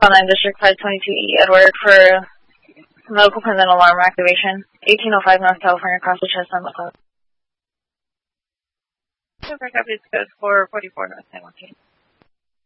9 District 522E, Edward, for medical pendant alarm activation. 1805 North California, across the chest on the code. Super copy, code 444 North 912.